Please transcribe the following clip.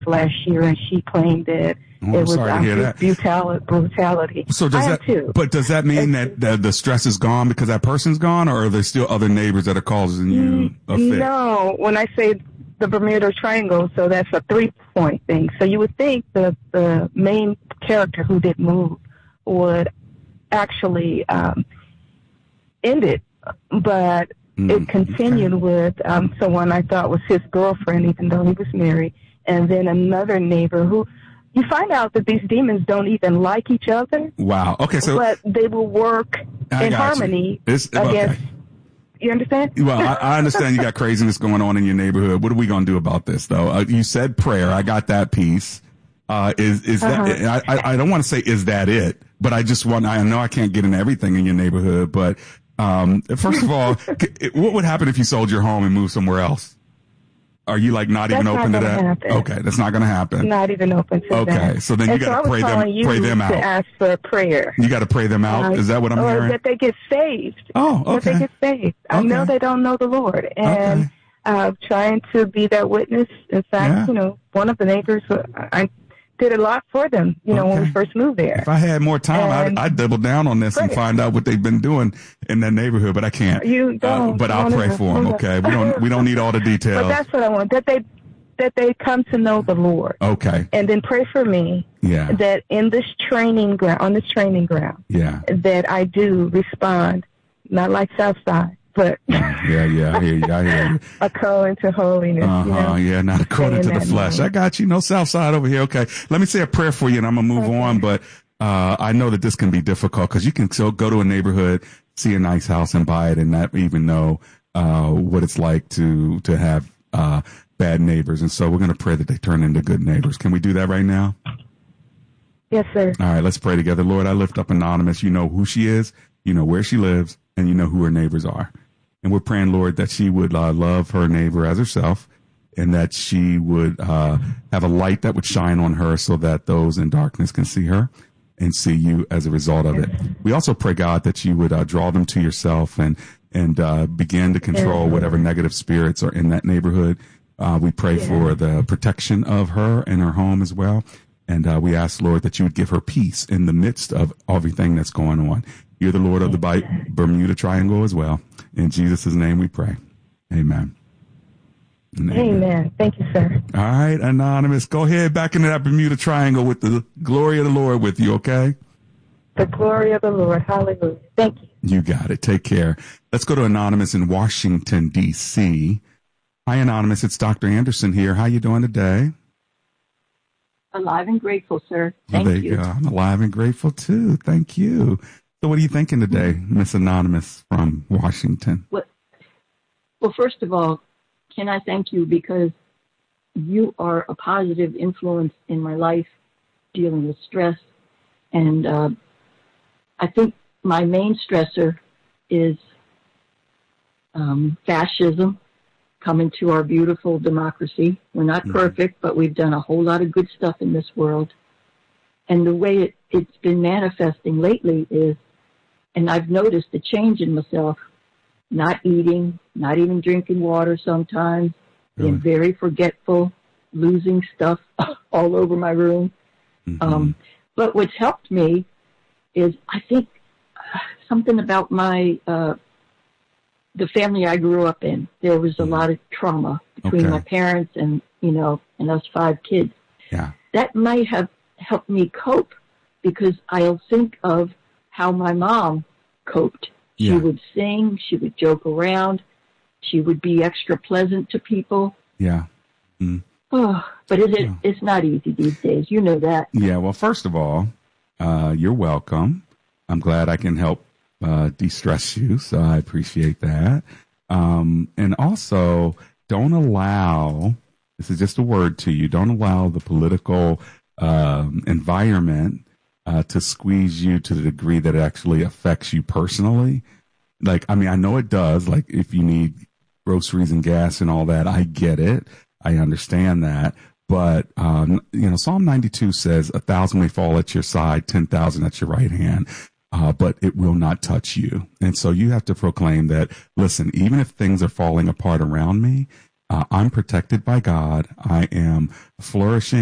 last year, and she claimed that it was brutality. So does that mean that the stress is gone because that person's gone, or are there still other neighbors that are causing you a fit? No, when I say the Bermuda Triangle, so that's a 3-point thing. So you would think the main character who did move would actually end it, but it continued with someone I thought was his girlfriend, even though he was married, and then another neighbor who you find out that these demons don't even like each other. Wow. Okay, so but they will work in harmony against. Okay. You understand? Well, I understand you got craziness going on in your neighborhood. What are we going to do about this, though? You said prayer. I got that piece. Is that? I don't want to say is that it, but I just want. I know I can't get into everything in your neighborhood, but first of all, what would happen if you sold your home and moved somewhere else? Are you like not even open to that? Happen. Okay, that's not going to happen. Not even open to that. Okay, so then you got to pray them out. To ask for prayer. You got to pray them out. Is that what I'm hearing? Or that they get saved. Oh, okay. That they get saved. I know they don't know the Lord, and trying to be that witness. In fact, one of the neighbors, I did a lot for them, when we first moved there. If I had more time, I'd double down on this and find out what they've been doing in that neighborhood, but I can't. You don't. But I'll pray for them, okay? We don't need all the details. But that's what I want, that they come to know the Lord. Okay. And then pray for me. Yeah. That on this training ground, yeah, that I do respond, not like Southside. But yeah, I hear you. According to holiness. Yeah, not according to the flesh. I got you. No South Side over here. Okay, let me say a prayer for you, and I'm gonna move on. But I know that this can be difficult because you can go to a neighborhood, see a nice house, and buy it, and not even know what it's like to have bad neighbors. And so we're gonna pray that they turn into good neighbors. Can we do that right now? Yes, sir. All right, let's pray together. Lord, I lift up Anonymous. You know who she is. You know where she lives, and you know who her neighbors are. And we're praying, Lord, that she would love her neighbor as herself, and that she would have a light that would shine on her so that those in darkness can see her and see you as a result of it. We also pray, God, that you would draw them to yourself and begin to control whatever negative spirits are in that neighborhood. We pray for the protection of her and her home as well. And we ask, Lord, that you would give her peace in the midst of everything that's going on. You're the Lord of the Bermuda Triangle as well. In Jesus' name we pray. Amen. Amen. Thank you, sir. All right, Anonymous, go ahead back into that Bermuda Triangle with the glory of the Lord with you, okay? The glory of the Lord. Hallelujah. Thank you. You got it. Take care. Let's go to Anonymous in Washington, D.C. Hi, Anonymous. It's Dr. Anderson here. How you doing today? Alive and grateful, sir. Thank you. There you go. I'm alive and grateful, too. Thank you. So what are you thinking today, Miss Anonymous from Washington? Well, first of all, can I thank you because you are a positive influence in my life dealing with stress. And I think my main stressor is fascism coming to our beautiful democracy. We're not perfect, but we've done a whole lot of good stuff in this world. And the way it's been manifesting lately is, and I've noticed a change in myself, not eating, not even drinking water sometimes, being very forgetful, losing stuff all over my room. But what's helped me is, I think, something about the family I grew up in. There was a lot of trauma between my parents and us 5 kids. Yeah. That might have helped me cope because I'll think of how my mom coped. She would sing, she would joke around, she would be extra pleasant to people. Yeah. Oh, but it's not easy these days. You know that. Yeah, well, first of all, you're welcome. I'm glad I can help de-stress you, so I appreciate that. And also, don't allow, this is just a word to you, don't allow the political environment to squeeze you to the degree that it actually affects you personally. Like, I mean, I know it does. Like, if you need groceries and gas and all that, I get it. I understand that. But, Psalm 92 says 1,000 may fall at your side, 10,000 at your right hand, but it will not touch you. And so you have to proclaim that, listen, even if things are falling apart around me, I'm protected by God. I am flourishing